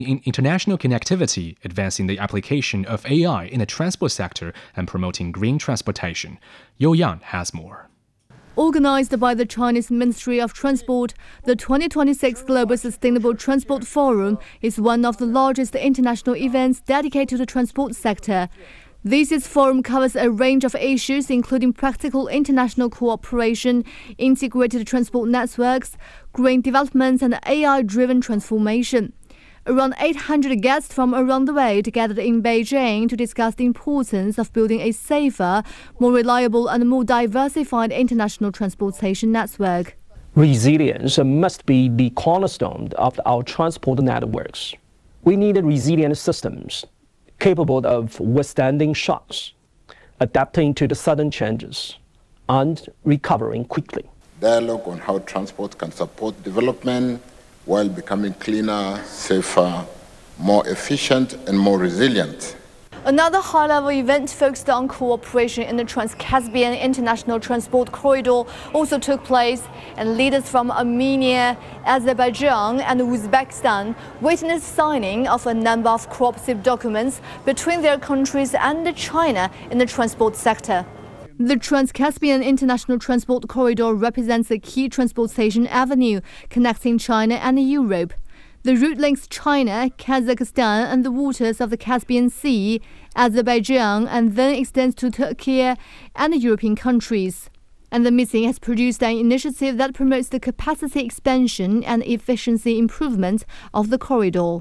in international connectivity, advancing the application of AI in the transport sector and promoting green transportation. You Yang has more. Organized by the Chinese Ministry of Transport, the 2026 Global Sustainable Transport Forum is one of the largest international events dedicated to the transport sector. This year's forum covers a range of issues including practical international cooperation, integrated transport networks, green developments and AI-driven transformation. Around 800 guests from around the world gathered in Beijing to discuss the importance of building a safer, more reliable and more diversified international transportation network. Resilience must be the cornerstone of our transport networks. We need resilient systems capable of withstanding shocks, adapting to the sudden changes, and recovering quickly. Dialogue on how transport can support development while becoming cleaner, safer, more efficient and more resilient. Another high-level event focused on cooperation in the Trans-Caspian International Transport Corridor also took place, and leaders from Armenia, Azerbaijan and Uzbekistan witnessed signing of a number of cooperative documents between their countries and China in the transport sector. The Trans-Caspian International Transport Corridor represents a key transportation avenue connecting China and Europe. The route links China, Kazakhstan and the waters of the Caspian Sea, Azerbaijan, and then extends to Turkey and European countries. And the meeting has produced an initiative that promotes the capacity expansion and efficiency improvement of the corridor.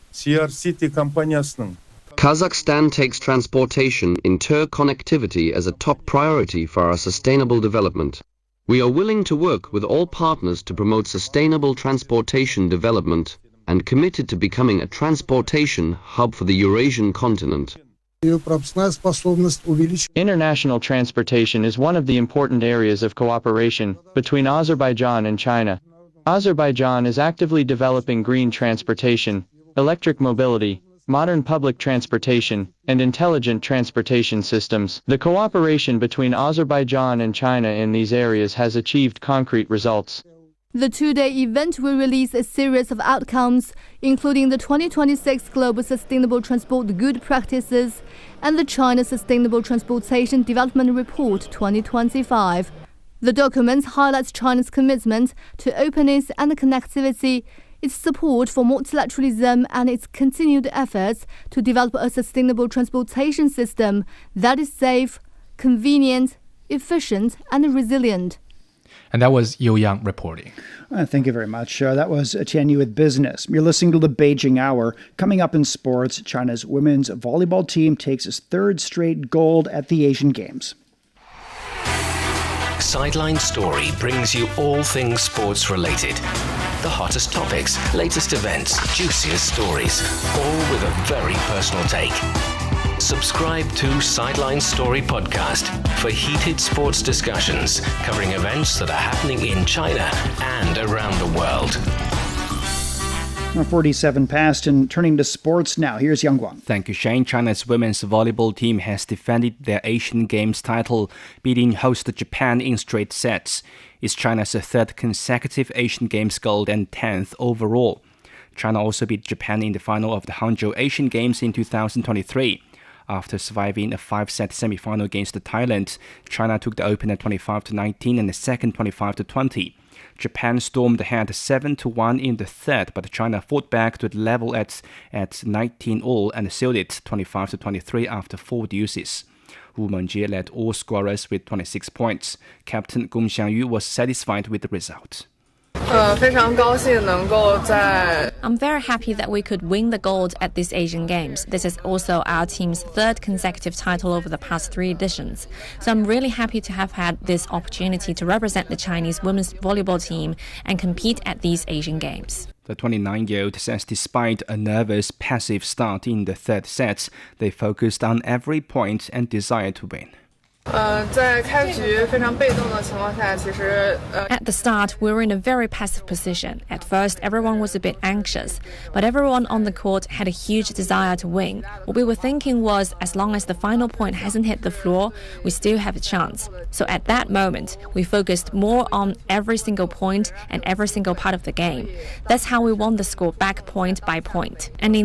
Kazakhstan takes transportation interconnectivity as a top priority for our sustainable development. We are willing to work with all partners to promote sustainable transportation development and committed to becoming a transportation hub for the Eurasian continent. International transportation is one of the important areas of cooperation between Azerbaijan and China. Azerbaijan is actively developing green transportation, electric mobility, modern public transportation, and intelligent transportation systems. The cooperation between Azerbaijan and China in these areas has achieved concrete results. The two-day event will release a series of outcomes, including the 2026 Global Sustainable Transport Good Practices and the China Sustainable Transportation Development Report 2025. The document highlights China's commitment to openness and connectivity, its support for multilateralism and its continued efforts to develop a sustainable transportation system that is safe, convenient, efficient and resilient. And that was You Yang reporting. Thank you very much. That was Tianyu with Business. You're listening to the Beijing Hour. Coming up in sports, China's women's volleyball team takes its third straight gold at the Asian Games. Sideline Story brings you all things sports related. The hottest topics, latest events, juiciest stories, all with a very personal take. Subscribe to Sideline Story Podcast for heated sports discussions covering events that are happening in China and around the world. 47 past and turning to sports now. Here's Yang Guang. Thank you, Shane. China's women's volleyball team has defended their Asian Games title, beating host Japan in straight sets. It's China's third consecutive Asian Games gold and 10th overall. China also beat Japan in the final of the Hangzhou Asian Games in 2023. After surviving a 5-set semi-final against Thailand, China took the opener 25-19 and the second 25-20. Japan stormed ahead 7-1 in the third, but China fought back to the level at 19-all and sealed it 25-23 after 4 deuces. Wu Mengjie led all scorers with 26 points. Captain Gong Xiangyu was satisfied with the result. I'm very happy that we could win the gold at this Asian Games. This is also our team's third consecutive title over the past 3 editions. So I'm really happy to have had this opportunity to represent the Chinese women's volleyball team and compete at these Asian Games. The 29-year-old says despite a nervous, passive start in the third set, they focused on every point and desired to win. At the start, we were in a very passive position. At first, everyone was a bit anxious, but everyone on the court had a huge desire to win. What we were thinking was, as long as the final point hasn't hit the floor, we still have a chance. So at that moment, we focused more on every single point and every single part of the game. That's how we won the score back point by point. And in